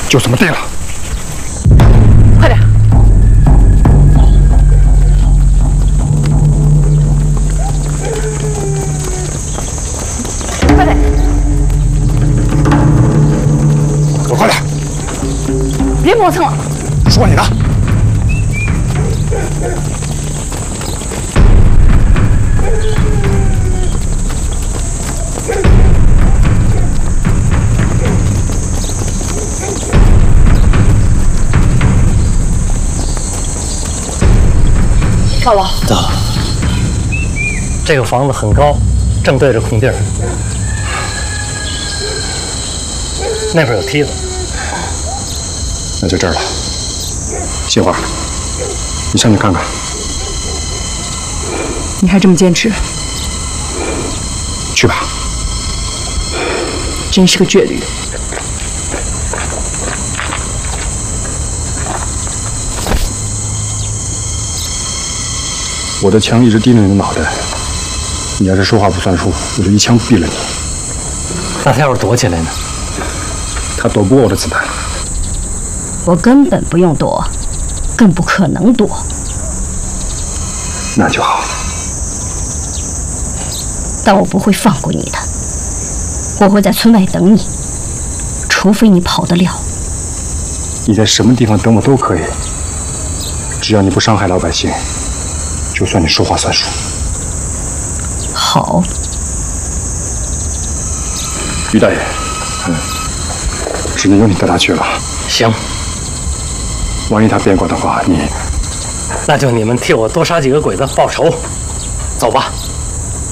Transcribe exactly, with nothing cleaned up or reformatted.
就这么定了。 快点！快点！ 给我快点！ 别磨蹭了。 说你的。 少老， 走。这个房子很高，正对着空地儿。那边有梯子。 那就这儿了。杏花，你上去看看。 你还这么坚持？ 去吧。 真是个倔驴。 我的枪一直盯着你的脑袋，你要是说话不算数，我就一枪毙了你。 那他要是躲起来呢？ 他躲不过我的子弹。 我根本不用躲，更不可能躲。 那就好。 但我不会放过你的，我会在村外等你，除非你跑得了。 你在什么地方等我都可以，只要你不伤害老百姓。 就算你说话算数。 好， 于大爷，嗯，只能由你带他去了。 行。 万一他变卦的话，你…… 那就你们替我多杀几个鬼子报仇。走吧。